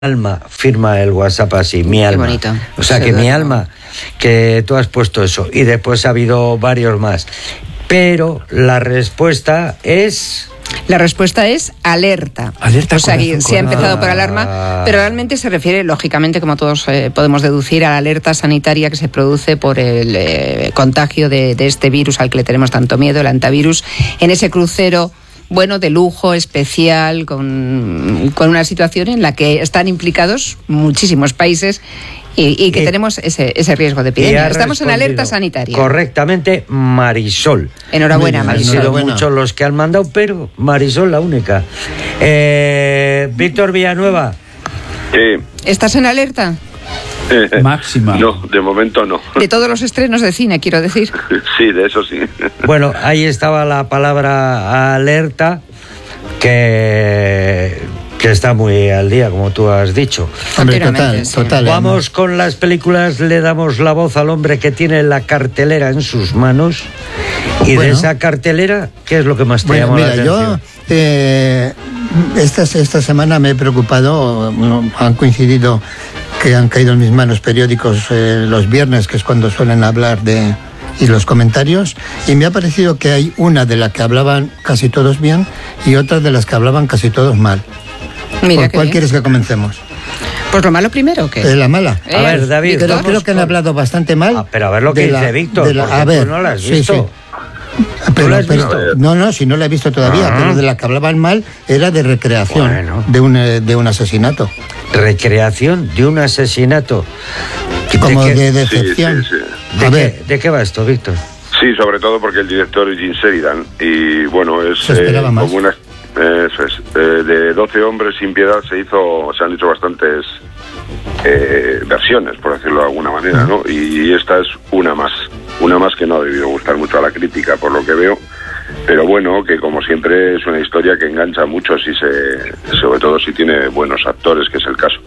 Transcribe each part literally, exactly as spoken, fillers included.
alma, firma el WhatsApp así, mi alma. Qué bonito. O sea, que mi alma, que tú has puesto eso, y después ha habido varios más. Pero la respuesta es... La respuesta es alerta. Alerta. O sea, corazón, se ha empezado por Ah. alarma, pero realmente se refiere, lógicamente, como todos eh, podemos deducir, a la alerta sanitaria que se produce por el eh, contagio de, de este virus al que le tenemos tanto miedo, el hantavirus, en ese crucero, bueno, de lujo, especial, con, con una situación en la que están implicados muchísimos países y, y que Y- tenemos ese, ese riesgo de y epidemia. ha Estamos en respondido alerta sanitaria. correctamente Marisol. Enhorabuena, Han Marisol. sido Enhorabuena. muchos los que han mandado, pero Marisol la única. Eh, Víctor Villanueva. Sí. ¿Estás en alerta? Máxima. No, de momento no. De todos los estrenos de cine, quiero decir. Sí, de eso sí. Bueno, ahí estaba la palabra alerta, que, que está muy al día, como tú has dicho. Hombre, total, Continuamente, sí. total. Vamos con las películas, le damos la voz al hombre que tiene la cartelera en sus manos. Y de Bueno. esa cartelera, ¿qué es lo que más te Bueno, llamó mira, la atención? yo eh, esta, esta semana me he preocupado, bueno, han coincidido que han caído en mis manos periódicos eh, los viernes, que es cuando suelen hablar de y los comentarios, y me ha parecido que hay una de las que hablaban casi todos bien y otra de las que hablaban casi todos mal. Mira ¿Por qué cuál bien. quieres que comencemos? Pues lo malo primero, ¿o qué? Eh, la mala. Eh, A ver, David, Víctor, Creo, vamos creo que han con- hablado bastante mal. Ah, pero a ver lo que de dice la- Víctor, de la- porque a tú ver, no la has sí, visto. sí. Pero, la has pero- visto? no, no, si no la he visto todavía, Ah. pero de la que hablaban mal era de recreación, Bueno. de, un, eh, de un asesinato, Recreación de un asesinato. ¿De como qué- de Sí, decepción. sí, sí. ¿De A qué, ver, ¿De qué va esto, Víctor? Sí, sobre todo porque el director es Jim Sheridan y bueno, es Se esperaba eh, más. como una eh, eso es, eh, de doce hombres sin piedad se hizo, se han hecho bastantes eh, versiones, por decirlo de alguna manera, ¿no? Y esta es una más, una más que no ha debido gustar mucho a la crítica, por lo que veo. Pero bueno, que como siempre es una historia que engancha mucho, si se, sobre todo si tiene buenos actores, que es el caso.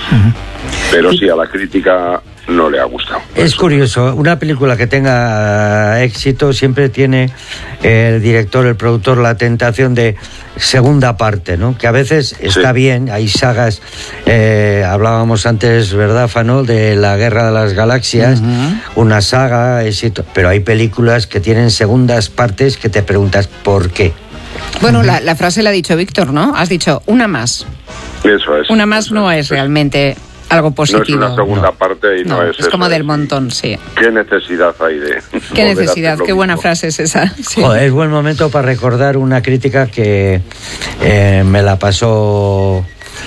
Pero sí, a la crítica no le ha gustado. Es curioso, una película que tenga éxito siempre tiene el director, el productor, la tentación de segunda parte, ¿no? Que a veces está Sí. bien, hay sagas, eh, hablábamos antes, ¿verdad, Fano?, de la Guerra de las Galaxias, una saga, éxito, pero hay películas que tienen segundas partes que te preguntas ¿por qué? Bueno, la, la frase la ha dicho Víctor, ¿no? Has dicho una más. Eso es. Una más no es realmente algo No es positivo. una segunda parte y no, No, es es como eso, del montón, sí. ¿Qué necesidad hay de Qué volver a necesidad, hacer lo qué buena mismo? frase es esa. Sí. Joder, es buen momento para recordar una crítica que eh, me la pasó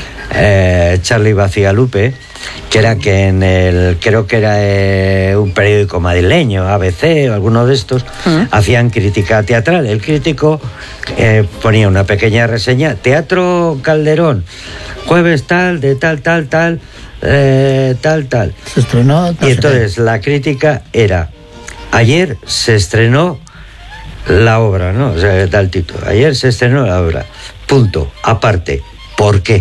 eh, Charlie Bacigalupe, que era que en el, creo que era eh, un periódico madrileño, A B C o alguno de estos, ¿Mm? hacían crítica teatral. El crítico eh, ponía una pequeña reseña: Teatro Calderón, jueves tal, de tal, tal, tal, eh, tal, tal. se estrenó. no Y sé entonces la crítica era: ayer se estrenó la obra, ¿no? O sea, da el título. Ayer se estrenó la obra. Punto. Aparte. ¿Por qué?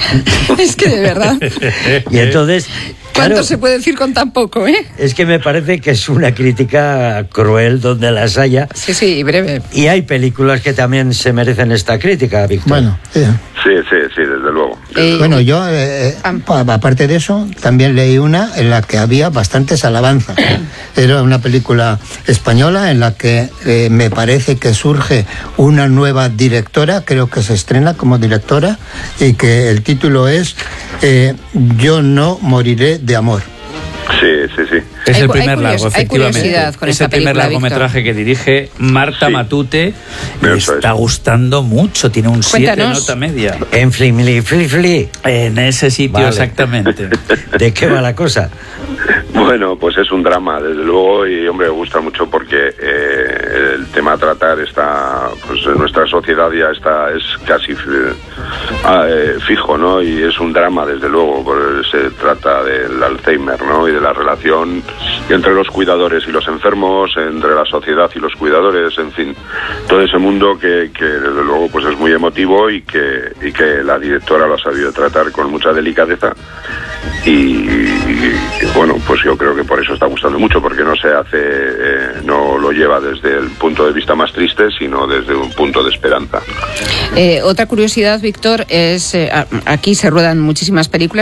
Es que de verdad, Y entonces, ¿cuánto claro, se puede decir con tan poco, eh? es que me parece que es una crítica cruel donde las haya. Sí, sí, breve. Y hay películas que también se merecen esta crítica, qué. Víctor. Bueno, sí. Sí, sí, sí, desde luego. Eh, Bueno, yo, eh, eh, Ah. pa- aparte de eso, también leí una en la que había bastantes alabanzas. Era una película española en la que eh, me parece que surge una nueva directora, creo que se estrena como directora, y que el título es eh, Yo no moriré de amor. Sí, sí, sí. Es Hay el cu- hay primer curios- largo, hay efectivamente. curiosidad con es esta el primer película, largometraje que dirige Marta Sí. Matute y Eso está es. gustando mucho. Tiene un siete Cuéntanos. nota media. En Flimli, Fli, Fli. En ese sitio, Vale. exactamente. ¿De qué va la cosa? Bueno, pues es un drama, desde luego, y hombre, me gusta mucho porque eh, el tema a tratar está, pues en nuestra sociedad ya está, es casi eh, ah, eh, fijo, ¿no? Y es un drama, desde luego, porque se trata del Alzheimer, ¿no? Y de la relación entre los cuidadores y los enfermos, entre la sociedad y los cuidadores, en fin, todo ese mundo que, que desde luego, pues es muy emotivo y que, y que la directora lo ha sabido tratar con mucha delicadeza. Y, y, bueno, pues yo creo que por eso está gustando mucho, porque no se hace, eh, no lo lleva desde el punto de vista más triste, sino desde un punto de esperanza. Eh, otra curiosidad, Víctor, es eh, aquí se ruedan muchísimas películas.